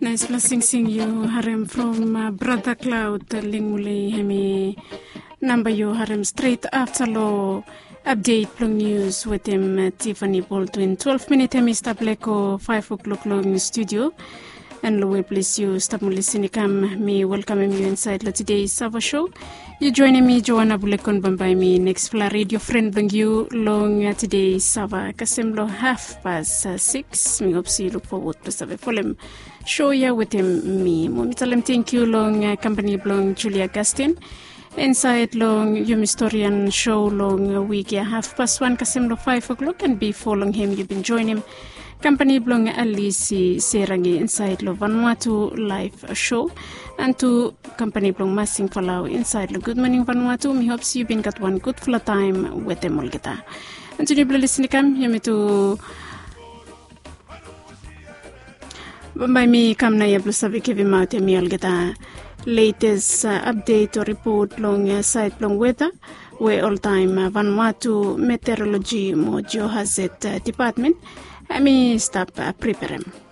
Nice blessing you harem from Brother Cloud Lingmuli hemi number you harem straight after law update plong news with him Tiffany Baldwin 12 minutes hemi stableko 5 o'clock long studio and Lord bless you stop listening me welcome you inside today's Sava show. You joining me Joanna Bulekon Bambay me next fla radio friend bring you long today Sava kasemlo 6:30 me hope see look forward to Sava folem show ya with him me momitalam thank you long company blong Julia Gastin inside long historian show long week ya 1:30 kasemlo 5 o'clock and before long him you've been joining him company blong Alice Serangi inside lo Vanuatu live show and to company blong Masing Falau inside lo Good Morning Vanuatu. Me hopes you've been got one good full time with them all geta. And to you listening come you me to by me come na yablo sabi kevi maute me all geta latest update or report long site long weather where all time Vanuatu meteorology mojo hazard department. I mean, stop preparing.